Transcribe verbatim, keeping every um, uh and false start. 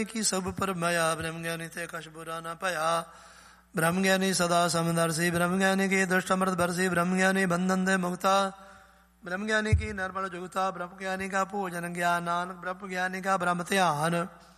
ਕੀ ਸਭ ਪਰਮਾਇਆ ਬ੍ਰਹਮ ਗਿਆਨੀ ਤੇ ਕਛ ਬੁਰਾ ਨਾ ਭਇਆ। ਬ੍ਰਹਮ ਗਿਆਨੀ ਸਦਾ ਸਮਦਰਸੀ ਬ੍ਰਹਮ ਗਿਆਨੀ ਕੀ ਦੁਸ਼ਟ ਅੰਮ੍ਰਿਤ ਬਰਸੀ ਬ੍ਰਹਮ ਗਿਆਨੀ ਬੰਧਨ ਦੇ ਮੁਕਤਾ। ਬ੍ਰਹਮ ਗਿਆਨੀ ਕੀ ਨਰਮਲ ਜੁਗਤਾ ਬ੍ਰਹਮ ਗਿਆਨੀ ਕਾ ਭੋਜਨ ਗਿਆਨ ਨਾਨਕ ਬ੍ਰਹਮ ਗਿਆਨੀ ਕਾ ਬ੍ਰਹਮ ਧਿਆਨ।